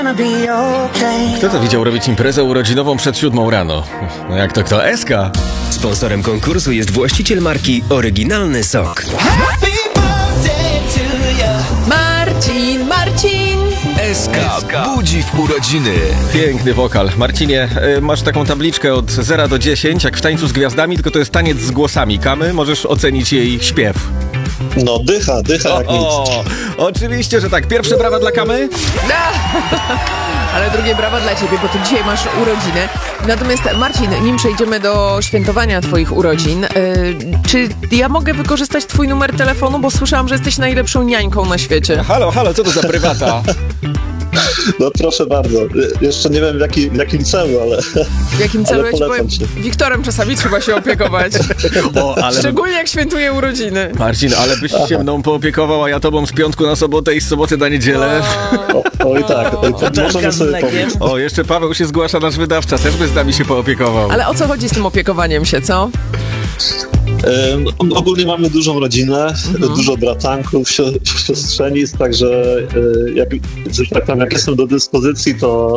Kto to widział robić imprezę urodzinową przed 7 rano? No jak to kto? Eska! Sponsorem konkursu jest właściciel marki Oryginalny Sok. Marcin! SK budzi w urodziny. Piękny wokal. Marcinie, masz taką tabliczkę od 0 do 10, jak w Tańcu z Gwiazdami, tylko to jest taniec z głosami. Kamy, możesz ocenić jej śpiew. No, dycha jak nic. Oczywiście, że tak. Pierwsze brawa dla Kamy. Ale drugie brawa dla ciebie, bo ty dzisiaj masz urodziny. Natomiast Marcin, nim przejdziemy do świętowania twoich urodzin, czy ja mogę wykorzystać twój numer telefonu, bo słyszałam, że jesteś najlepszą niańką na świecie. Halo, co to za prywata? No proszę bardzo. Jeszcze nie wiem w jakim celu, ale W jakim celu? Ja ci powiem, się. Wiktorem czasami trzeba się opiekować. Szczególnie jak świętuje urodziny. Marcin, ale byś się mną poopiekował, a ja tobą z piątku na sobotę i z soboty na niedzielę. Oj tak, możemy sobie pomóc. O, jeszcze Paweł się zgłasza, nasz wydawca, też by z nami się poopiekował. Ale o co chodzi z tym opiekowaniem się, co? Ogólnie mamy dużą rodzinę, dużo bratanków, siostrzenic, także jak jestem do dyspozycji, to